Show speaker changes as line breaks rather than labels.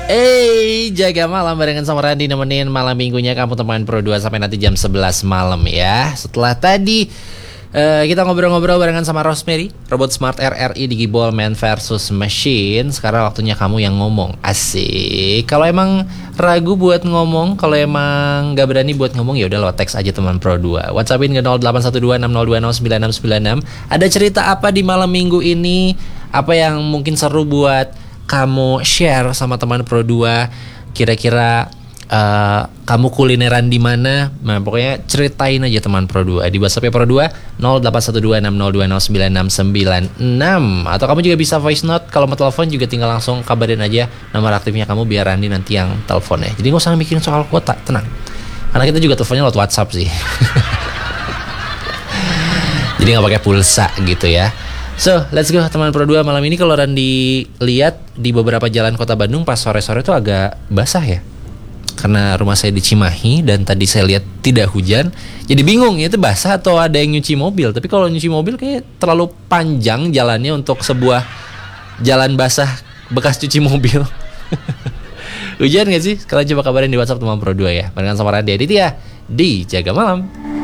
Jaga malam barengan sama Randy nemenin malam minggunya kamu teman Pro 2 sampai nanti jam 11 malam ya. Setelah tadi kita ngobrol-ngobrol barengan sama Rosemary, robot smart RRI Digiball Man versus Machine. Sekarang waktunya kamu yang ngomong. Asik. Kalau emang ragu buat ngomong, kalau emang gak berani buat ngomong, ya udah lo teks aja teman Pro 2. WhatsAppin ke 081260209696. Ada cerita apa di malam minggu ini? Apa yang mungkin seru buat kamu share sama teman Pro 2? Kira-kira kamu kulineran di mana? Nah, pokoknya ceritain aja teman Pro 2 di WhatsApp Pro 2 081260209696. Atau kamu juga bisa voice note. Kalau mau telepon juga tinggal langsung kabarin aja nomor aktifnya kamu biar Randi nanti yang teleponnya. Jadi nggak usah mikirin soal kuota, tenang. Karena kita juga teleponnya lewat WhatsApp sih. Jadi nggak pakai pulsa gitu ya. So, let's go teman Pro 2. Malam ini kalau Randi lihat di beberapa jalan kota Bandung pas sore-sore tuh agak basah ya. Karena rumah saya di Cimahi dan tadi saya lihat tidak hujan. Jadi bingung itu basah atau ada yang nyuci mobil. Tapi kalau nyuci mobil kayak terlalu panjang jalannya untuk sebuah jalan basah bekas cuci mobil. Hujan gak sih? Kalian coba kabarin di WhatsApp teman Pro 2 ya. Barengan sama Randi Aditya di Jaga Malam.